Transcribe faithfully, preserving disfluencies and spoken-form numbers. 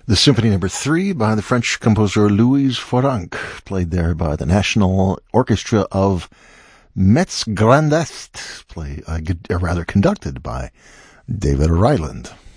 The Symphony Number Three by the French composer Louise Foranc, played there by the National Orchestra of Metz Grand Est, play, uh, or rather conducted by David Ryland.